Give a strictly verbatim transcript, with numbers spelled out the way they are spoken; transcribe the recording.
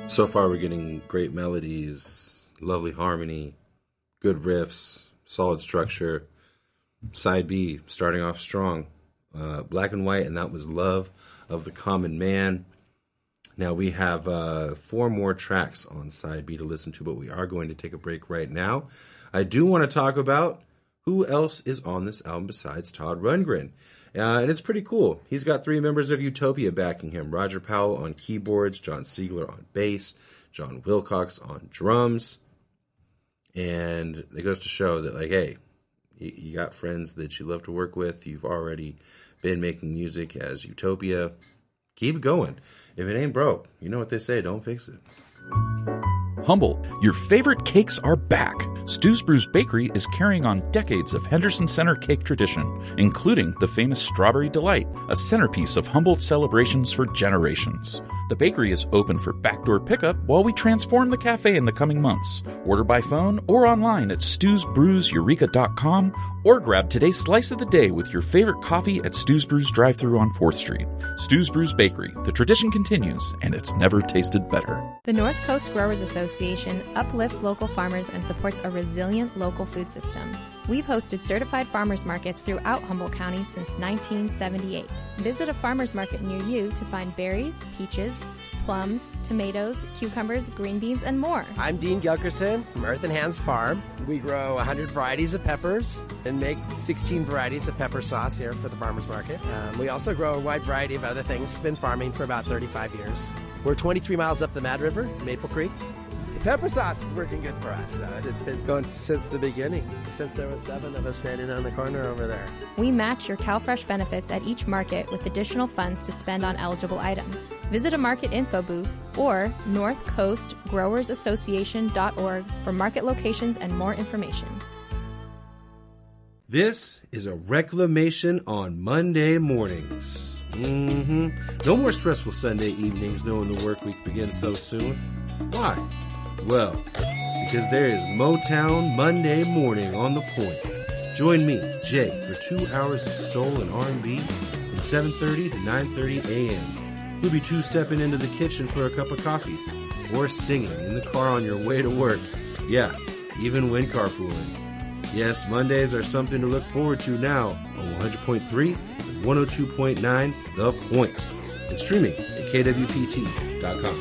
So far, we're getting great melodies, lovely harmony, good riffs, solid structure. Side B, starting off strong. Uh, Black and White, and that was Love of the Common Man. Now we have uh, four more tracks on Side B to listen to, but we are going to take a break right now. I do want to talk about who else is on this album besides Todd Rundgren. Uh, and it's pretty cool. He's got three members of Utopia backing him. Roger Powell on keyboards, John Siegler on bass, John Wilcox on drums. And it goes to show that, like, hey, you, you got friends that you love to work with. You've already been making music as Utopia. Keep it going. If it ain't broke, you know what they say, don't fix it. Humble, your favorite cakes are back. Stu's Brews Bakery is carrying on decades of Henderson Center cake tradition, including the famous Strawberry Delight, a centerpiece of Humboldt celebrations for generations. The bakery is open for backdoor pickup while we transform the cafe in the coming months. Order by phone or online at stews brews eureka dot com or grab today's slice of the day with your favorite coffee at Stu's Brews drive-thru on fourth street. Stu's Brews Bakery. The tradition continues, and it's never tasted better. The North Coast Growers Association uplifts local farmers and supports a resilient local food system. We've hosted certified farmers markets throughout Humboldt County since nineteen seventy-eight. Visit a farmers market near you to find berries, peaches, plums, tomatoes, cucumbers, green beans, and more. I'm Dean Gilkerson from Earth and Hands Farm. We grow one hundred varieties of peppers and make sixteen varieties of pepper sauce here for the farmers market. Um, we also grow a wide variety of other things. Been farming for about thirty-five years. We're twenty-three miles up the Mad River, Maple Creek. The pepper sauce is working good for us, though. It's been going since the beginning, since there were seven of us standing on the corner over there. We match your CalFresh benefits at each market with additional funds to spend on eligible items. Visit a market info booth or north coast growers association dot org for market locations and more information. This is a reclamation on Monday mornings. Mm-hmm. No more stressful Sunday evenings knowing the work week begins so soon. Why? Well, because there is Motown Monday morning on the point. Join me, Jay, for two hours of soul and R and B from seven thirty to nine thirty a.m. We'll be two-stepping into the kitchen for a cup of coffee or singing in the car on your way to work. Yeah, even when carpooling. Yes, Mondays are something to look forward to now on one hundred point three and one oh two point nine The Point. And streaming at K W P T dot com.